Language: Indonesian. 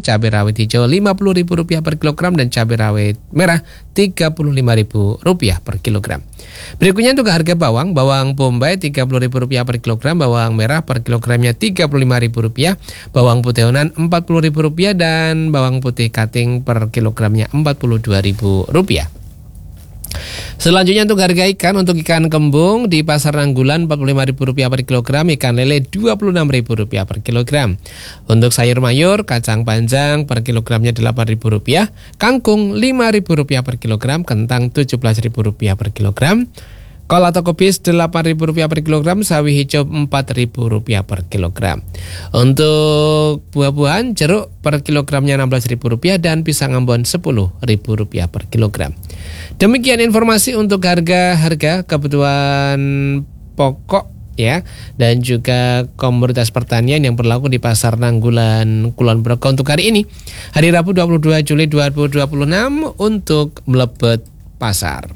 cabai rawit hijau Rp50.000 per kilogram, dan cabai rawit merah Rp35.000 per kilogram. Berikutnya untuk harga bawang bombay Rp30.000 per kilogram, bawang merah per kilogramnya Rp35.000, bawang putih Honan Rp40.000, dan bawang putih cutting per kilogramnya Rp42.000. Selanjutnya untuk harga ikan, untuk ikan kembung di pasar Nanggulan Rp45.000 per kilogram, ikan lele Rp26.000 per kilogram. Untuk sayur mayur, kacang panjang per kilogramnya Rp8.000, kangkung Rp5.000 per kilogram, kentang Rp17.000 per kilogram. Kol atau kubis Rp8.000 per kilogram, sawi hijau Rp4.000 per kilogram. Untuk buah-buahan, jeruk per kilogramnya Rp16.000 dan pisang ambon Rp10.000 per kilogram. Demikian informasi untuk harga kebutuhan pokok ya, dan juga komoditas pertanian yang berlaku di pasar Nanggulan Kulon Progo untuk hari ini, hari Rabu 22 Juli 2026 untuk Mlebet Pasar.